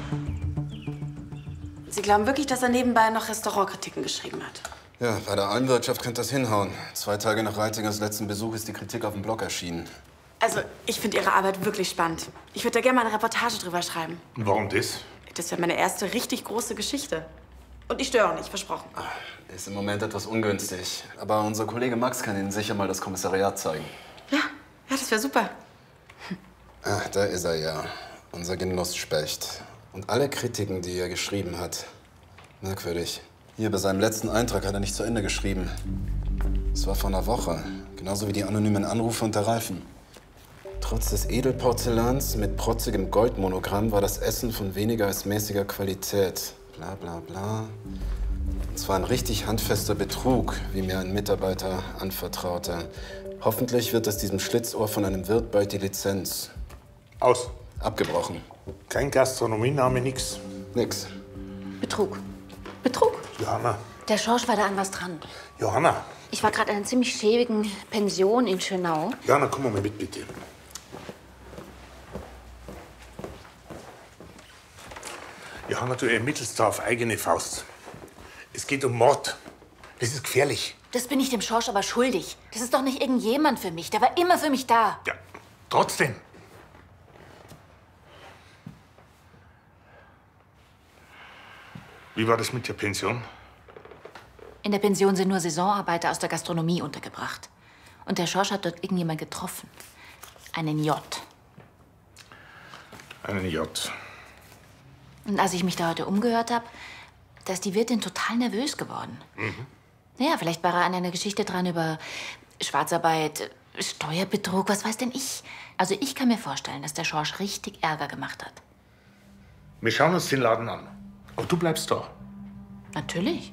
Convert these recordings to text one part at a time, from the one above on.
Sie glauben wirklich, dass er nebenbei noch Restaurantkritiken geschrieben hat? Ja, bei der Almwirtschaft könnte das hinhauen. 2 Tage nach Reitingers letzten Besuch ist die Kritik auf dem Blog erschienen. Also, ich finde Ihre Arbeit wirklich spannend. Ich würde da gerne mal eine Reportage drüber schreiben. Und warum das? Das wäre meine erste richtig große Geschichte. Und ich störe nicht, versprochen. Ist im Moment etwas ungünstig. Aber unser Kollege Max kann Ihnen sicher mal das Kommissariat zeigen. Ja, das wäre super. Ach, da ist er ja. Unser Genussspecht. Und alle Kritiken, die er geschrieben hat. Merkwürdig. Hier, bei seinem letzten Eintrag hat er nicht zu Ende geschrieben. Es war vor einer Woche. Genauso wie die anonymen Anrufe und der Reifen. Trotz des Edelporzellans mit protzigem Goldmonogramm war das Essen von weniger als mäßiger Qualität. Bla bla bla. Und zwar ein richtig handfester Betrug, wie mir ein Mitarbeiter anvertraute. Hoffentlich wird es diesem Schlitzohr von einem Wirt bald die Lizenz. Aus. Abgebrochen. Kein Gastronomiename, nix. Nix. Betrug. Betrug? Johanna. Der Schorsch war da an was dran. Johanna. Ich war gerade in einer ziemlich schäbigen Pension in Schönau. Johanna, komm mal mit, bitte. Johanna, du ermittelst da auf eigene Faust. Es geht um Mord. Das ist gefährlich. Das bin ich dem Schorsch aber schuldig. Das ist doch nicht irgendjemand für mich. Der war immer für mich da. Ja, trotzdem. Wie war das mit der Pension? In der Pension sind nur Saisonarbeiter aus der Gastronomie untergebracht. Und der Schorsch hat dort irgendjemand getroffen. Einen J. Einen J. Und als ich mich da heute umgehört habe, da ist die Wirtin total nervös geworden. Naja, vielleicht war er an einer Geschichte dran über Schwarzarbeit, Steuerbetrug, was weiß denn ich. Also ich kann mir vorstellen, dass der Schorsch richtig Ärger gemacht hat. Wir schauen uns den Laden an. Aber du bleibst da. Natürlich.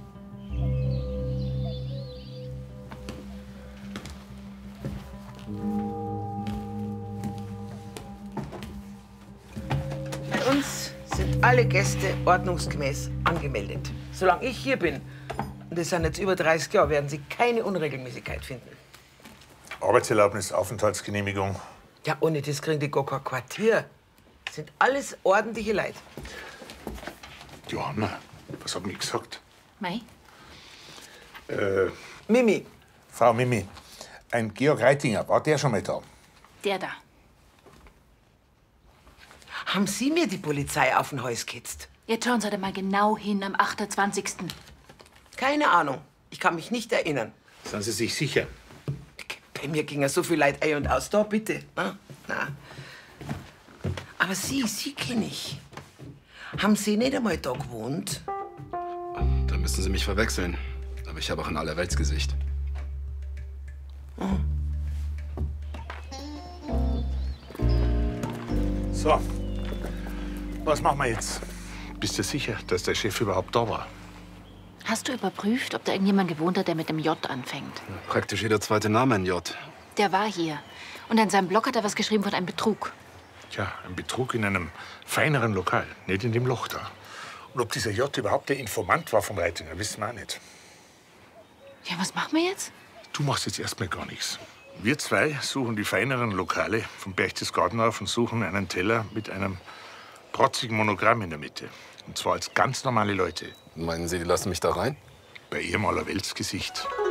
Bei uns sind alle Gäste ordnungsgemäß angemeldet. Solange ich hier bin, und das sind jetzt über 30 Jahre, werden Sie keine Unregelmäßigkeit finden. Arbeitserlaubnis, Aufenthaltsgenehmigung. Ja, ohne das kriegen die gar kein Quartier. Das sind alles ordentliche Leute. Johanna, was hat mich gesagt? Mei? Mimi, Frau Mimi, ein Georg Reitinger, war der schon mal da? Der da. haben Sie mir die Polizei auf den Hals gehetzt? Jetzt schauen Sie da mal genau hin am 28. Keine Ahnung. Ich kann mich nicht erinnern. Sind Sie sich sicher? Bei mir ging ja so viel Leid ein und aus. Da, bitte. Na. Aber Sie kenne ich. Haben Sie nicht einmal da gewohnt? Da müssen Sie mich verwechseln. Aber ich habe auch ein Allerweltsgesicht. So, was machen wir jetzt? Bist du sicher, dass der Chef überhaupt da war? Hast du überprüft, ob da irgendjemand gewohnt hat, der mit dem J anfängt? Praktisch jeder zweite Name ein J. Der war hier. Und in seinem Blog hat er was geschrieben von einem Betrug. Tja, ein Betrug in einem feineren Lokal, nicht in dem Loch da. Und ob dieser J überhaupt der Informant war vom Reitinger, wissen wir auch nicht. Ja, was machen wir jetzt? Du machst jetzt erstmal gar nichts. Wir zwei suchen die feineren Lokale vom Berchtesgaden auf und suchen einen Teller mit einem protzigen Monogramm in der Mitte. Und zwar als ganz normale Leute. Meinen Sie, die lassen mich da rein? Bei ihrem Allerweltsgesicht.